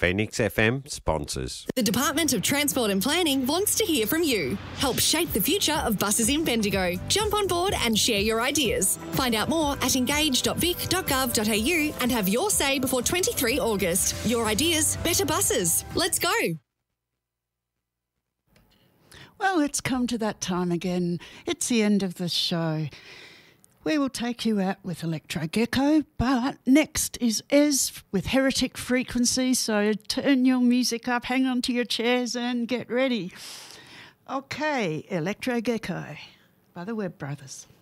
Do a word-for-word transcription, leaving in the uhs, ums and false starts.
Phoenix F M sponsors. The Department of Transport and Planning wants to hear from you. Help shape the future of buses in Bendigo. Jump on board and share your ideas. Find out more at engage dot vic dot gov dot a u and have your say before twenty-three August. Your ideas, better buses. Let's go. Well, it's come to that time again. It's the end of the show. We will take you out with Electro Gecko, but next is Ez with Heretic Frequency, so turn your music up, hang on to your chairs and get ready. Okay, Electro Gecko by the Webb Brothers.